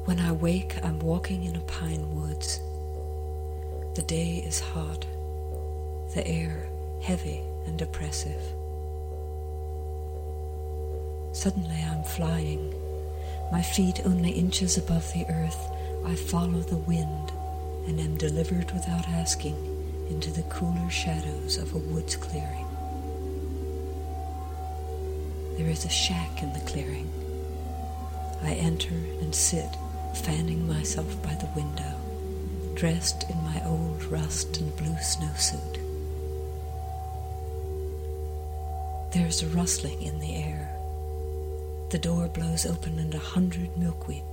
When I wake, I'm walking in a pine woods. The day is hot, the air heavy and oppressive. Suddenly I'm flying, my feet only inches above the earth. I follow the wind and am delivered without asking into the cooler shadows of a woods clearing. There is a shack in the clearing. I enter and sit, fanning myself by the window, dressed in my old rust and blue snowsuit. There is a rustling in the air. The door blows open and 100 milkweed